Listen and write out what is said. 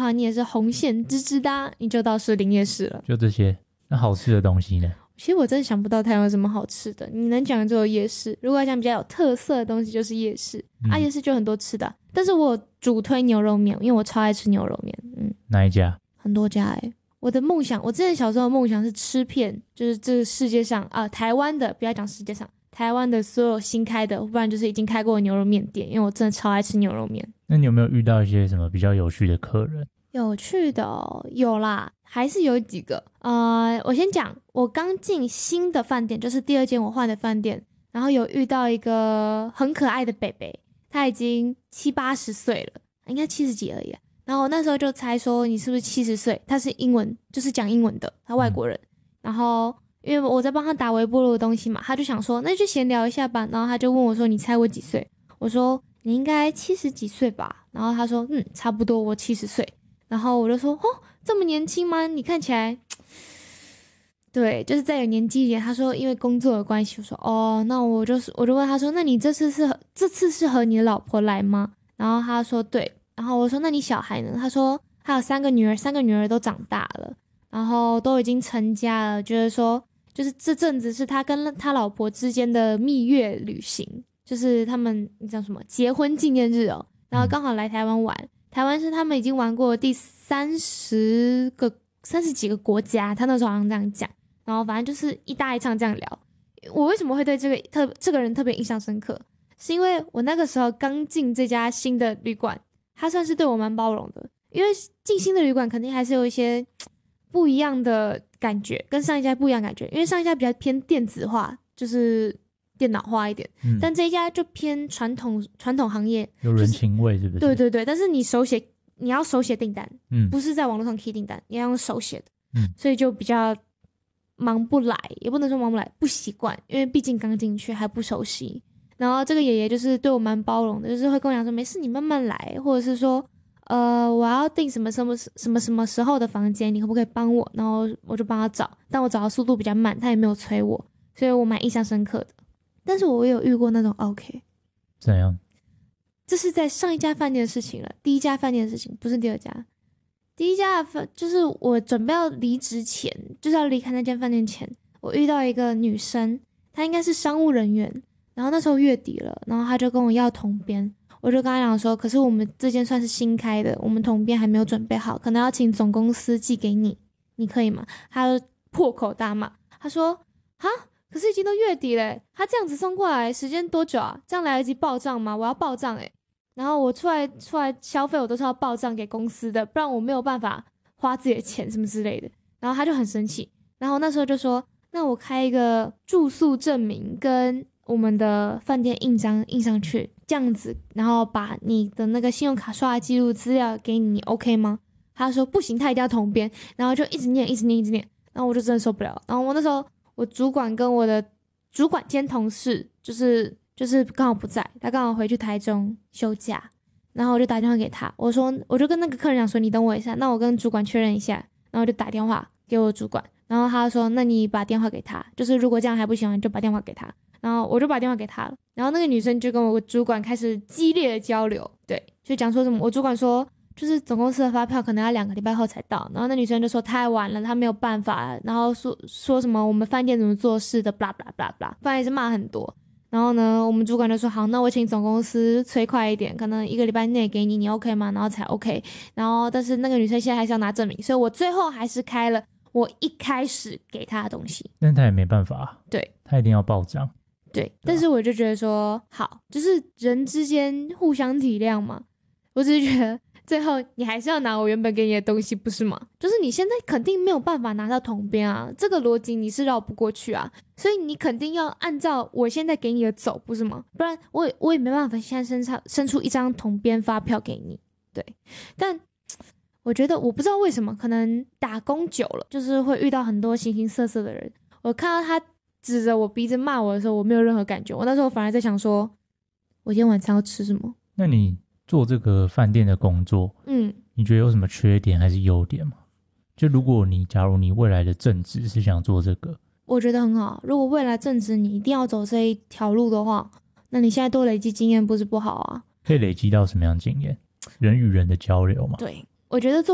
话，你也是红线直直搭，你就到士林夜市了。 就这些。那好吃的东西呢？ 其实我真的想不到台湾有什么好吃的，你能讲的只有夜市。如果要讲比较有特色的东西，就是夜市、夜市就很多吃的但是我主推牛肉面，因为我超爱吃牛肉面。 哪一家？ 很多家我的梦想，我之前小时候的梦想是吃遍，就是这个世界上台湾的，不要讲世界上，台湾的所有新开的，不然就是已经开过的牛肉面店，因为我真的超爱吃牛肉面。 那你有没有遇到一些什么比较有趣的客人？ 有趣的有啦，还是有几个。我先讲，我刚进新的饭店，就是第二间我换的饭店，然后有遇到一个很可爱的北北，他已经70-80岁了，应该70几而已。然后我那时候就猜说你是不是70岁，他是英文，就是讲英文的，他外国人。然后因为我在帮他打微波炉的东西嘛，他就想说那就闲聊一下吧。然后他就问我说你猜我几岁？我说你应该70几岁吧。然后他说差不多，我70岁。然后我就说这么年轻吗？你看起来对，就是再有年纪一点。他说因为工作的关系。我说那我就问他说那你这次是和你的老婆来吗？然后他说对。然后我说那你小孩呢？他说他有3个女儿，3个女儿都长大了，然后都已经成家了。觉得说就是这阵子是他跟他老婆之间的蜜月旅行，就是他们叫什么结婚纪念日然后刚好来台湾玩。台湾是他们已经玩过第30几个国家，他那时候好像这样讲。然后反正就是一搭一唱这样聊。我为什么会对这个人特别印象深刻？是因为我那个时候刚进这家新的旅馆，他算是对我蛮包容的。因为进新的旅馆肯定还是有一些不一样的感觉，跟上一家不一样的感觉。因为上一家比较偏电子化，就是电脑化一点，但这一家就偏传统行业， 有人情味是不是？ 对对对，但是你要手写订单，不是在网络上 key 订单，你要用手写的，所以就比较忙不来，也不能说忙不来，不习惯，因为毕竟刚进去还不熟悉。然后这个爷爷就是对我蛮包容的，就是会跟我讲说没事你慢慢来，或者是说我要订什么时候的房间，你可不可以帮我？然后我就帮他找，但我找的速度比较慢，他也没有催我，所以我蛮印象深刻的。但是我有遇过那种 OK 怎样？ 这是在上一家饭店的事情了，第一家饭店的事情，不是第二家。第一家就是我准备要离职前，就是要离开那间饭店前，我遇到一个女生，她应该是商务人员，然后那时候月底了，然后她就跟我要统编。我就跟他讲说，可是我们这间算是新开的，我们统编还没有准备好，可能要请总公司寄给你，你可以吗？他就破口大骂，他说哈，可是已经都月底了，他这样子送过来时间多久啊？这样来得及报账吗？我要报账然后我出来消费，我都是要报账给公司的，不然我没有办法花自己的钱什么之类的。然后他就很生气，然后那时候就说，那我开一个住宿证明跟我们的饭店印章印上去，这样子，然后把你的那个信用卡刷的记录资料给你 OK 吗？他说不行，他一定要统编，然后就一直念，然后我就真的受不了。然后我那时候我主管跟我的主管兼同事就是刚好不在，他刚好回去台中休假，然后我就打电话给他，我就跟那个客人讲说，你等我一下，那我跟主管确认一下，然后我就打电话给我主管，然后他说那你把电话给他，就是如果这样还不行你就把电话给他。然后我就把电话给他了，然后那个女生就跟我主管开始激烈的交流，对，就讲说什么，我主管说就是总公司的发票可能要2个礼拜后才到，然后那女生就说太晚了，她没有办法，然后说什么我们饭店怎么做事的 blah blah blah blah， 反正也是骂很多。然后呢我们主管就说好，那我请总公司催快一点，可能1个礼拜内给你 OK 吗？然后才 OK。 然后但是那个女生现在还是要拿证明，所以我最后还是开了我一开始给她的东西， 但她也没办法， 对， 她一定要报账。 对，但是我就觉得说好，就是人之间互相体谅嘛。我只是觉得最后你还是要拿我原本给你的东西，不是吗？就是你现在肯定没有办法拿到统编啊，这个逻辑你是绕不过去啊，所以你肯定要按照我现在给你的走，不是吗？不然我也没办法现在生出一张统编发票给你。对，但我觉得我不知道为什么，可能打工久了，就是会遇到很多形形色色的人。我看到他指着我鼻子骂我的时候，我没有任何感觉，我那时候反而在想说我今天晚上要吃什么。 那你做这个饭店的工作你觉得有什么缺点还是优点吗？就如果假如你未来的正职是想做这个， 我觉得很好。如果未来正职你一定要走这一条路的话，那你现在多累积经验不是不好啊。 可以累积到什么样的经验？人与人的交流嘛。 对，我觉得做